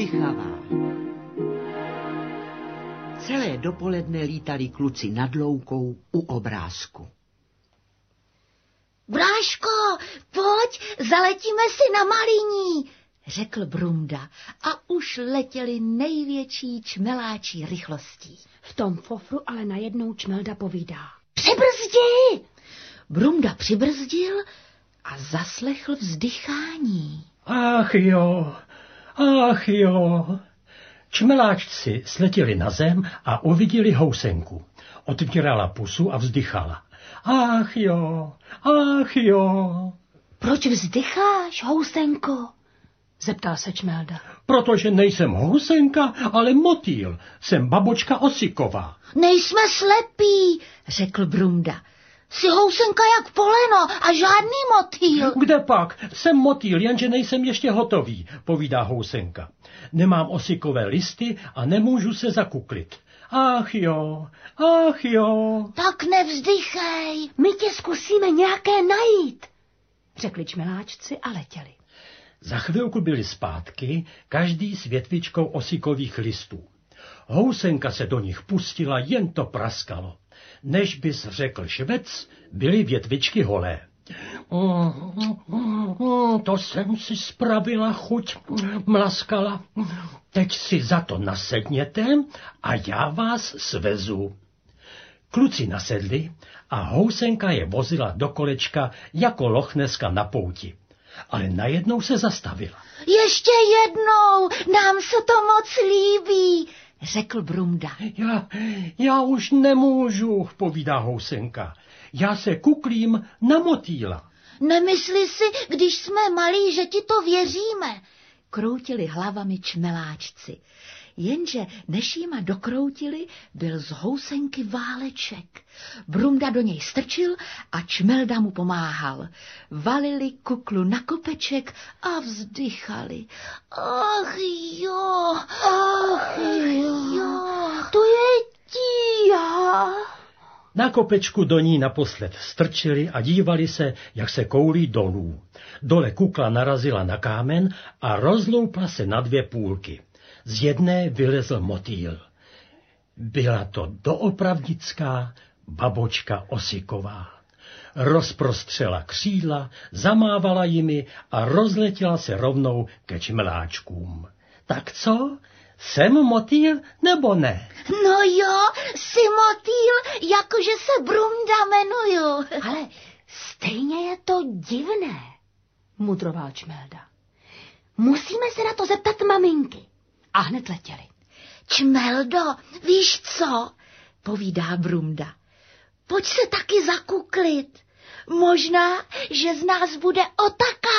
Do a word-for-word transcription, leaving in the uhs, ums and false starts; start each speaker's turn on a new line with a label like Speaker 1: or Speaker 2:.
Speaker 1: Chavá. Celé dopoledne lítali kluci nad loukou u obrázku.
Speaker 2: Bráško, pojď, zaletíme si na Maliní, řekl Brunda a už letěli největší čmeláčí rychlostí.
Speaker 3: V tom fofru ale najednou Čmelda povídá.
Speaker 2: Přibrzdi! Brunda přibrzdil a zaslechl vzdychání.
Speaker 4: Ach jo, ach jo. Čmeláčci sletěli na zem a uviděli housenku. Otvírala pusu a vzdychala. Ach jo, ach jo.
Speaker 2: Proč vzdycháš, housenko?
Speaker 3: Zeptal se Čmelda.
Speaker 4: Protože nejsem housenka, ale motýl. Jsem babočka Osiková.
Speaker 2: Nejsme slepí, řekl Brunda. Jsi housenka jak poleno a žádný motýl.
Speaker 4: Kde pak? Jsem motýl, jenže nejsem ještě hotový, povídá housenka. Nemám osikové listy a nemůžu se zakuklit. Ach jo, ach jo.
Speaker 2: Tak nevzdychej.
Speaker 3: My tě zkusíme nějaké najít, řekli čmeláčci a letěli.
Speaker 4: Za chvilku byli zpátky, každý s větvičkou osikových listů. Housenka se do nich pustila, jen to praskalo. Než bys řekl švec, byly větvičky holé. Mm, mm, mm, to jsem si spravila chuť, mlaskala. Teď si za to nasedněte a já vás svezu. Kluci nasedli a housenka je vozila do kolečka jako lochneska na pouti. Ale najednou se zastavila.
Speaker 2: Ještě jednou, nám se to moc líbí, řekl Brunda.
Speaker 4: Já, já už nemůžu, povídá housenka. Já se kuklím na motýla.
Speaker 2: Nemysli si, když jsme malí, že ti to věříme, kroutili hlavami čmeláčci. Jenže než jima dokroutili, byl z housenky váleček. Brunda do něj strčil a Čmelda mu pomáhal. Valili kuklu na kopeček a vzdychali. Ach jo, ach jo, to je tíha.
Speaker 4: Na kopečku do ní naposled strčili a dívali se, jak se koulí dolů. Dole kukla narazila na kámen a rozloupla se na dvě půlky. Z jedné vylezl motýl. Byla to doopravdická babočka Osiková. Rozprostřela křídla, zamávala jimi a rozletěla se rovnou ke čmeláčkům. Tak co? Jsem motýl nebo ne?
Speaker 2: No jo, jsi motýl, jakože se Brunda jmenuju.
Speaker 3: Ale stejně je to divné, mudroval Čmelda. Musíme se na to zeptat maminky. A hned letěli.
Speaker 2: Čmeldo, víš co? Povídá Brunda. Pojď se taky zakuklit. Možná, že z nás bude otaká